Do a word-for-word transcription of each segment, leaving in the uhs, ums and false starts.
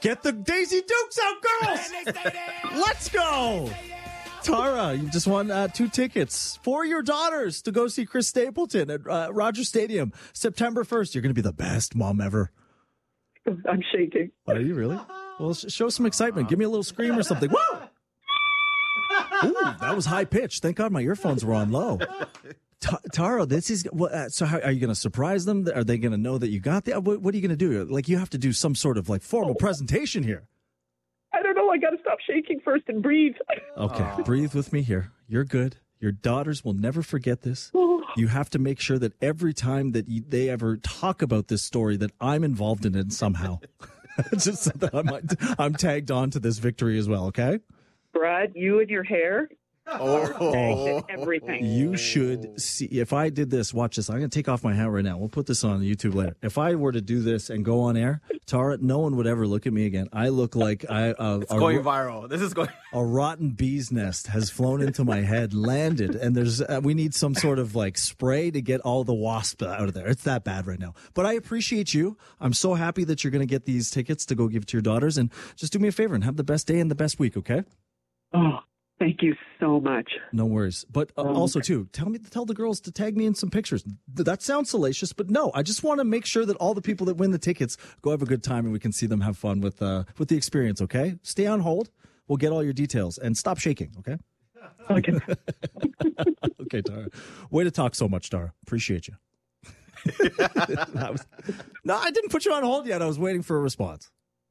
Get the Daisy Dukes out, girls! Let's go! Tara, you just won uh, two tickets for your daughters to go see Chris Stapleton at uh, Rogers Stadium September first. You're going to be the best mom ever. I'm shaking. Are you really? Well, sh- show some excitement. Give me a little scream or something. Woo! Ooh, that was high pitched. Thank God my earphones were on low. Ta- Tara, this is what, uh, so. How, are you going to surprise them? Are they going to know that you got that? What, what are you going to do? Like, you have to do some sort of like formal presentation here. I don't know. I got to stop shaking first and breathe. Okay, oh. Breathe with me here. You're good. Your daughters will never forget this. You have to make sure that every time that you, they ever talk about this story, that I'm involved in it somehow. Just so that I'm, I'm tagged on to this victory as well. Okay, Brad, you and your hair. Oh, everything. You should see. If I did this, watch this. I'm going to take off my hat right now. We'll put this on YouTube later. If I were to do this and go on air, Tara, no one would ever look at me again. I look like I. Uh, it's a, going viral. This is going. A rotten bee's nest has flown into my head, landed, and there's. Uh, we need some sort of like spray to get all the wasp out of there. It's that bad right now. But I appreciate you. I'm so happy that you're going to get these tickets to go give to your daughters, and just do me a favor and have the best day and the best week. Okay. Oh. Thank you so much. No worries. But uh, also, too, tell me, tell the girls to tag me in some pictures. That sounds salacious, but no, I just want to make sure that all the people that win the tickets go have a good time and we can see them have fun with uh, with the experience, okay? Stay on hold. We'll get all your details and stop shaking, okay? Okay. Okay, Tara. Way to talk so much, Tara. Appreciate you. was, no, I didn't put you on hold yet. I was waiting for a response.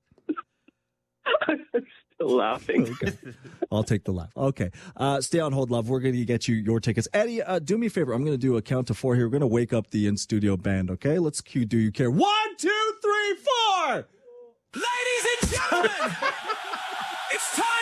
Laughing. Okay. I'll take the laugh. Okay. Uh, stay on hold, love. We're going to get you your tickets. Eddie, uh, do me a favor. I'm going to do a count to four here. We're going to wake up the in-studio band, okay? Let's cue Do You Care? One, two, three, four! Ladies and gentlemen, it's time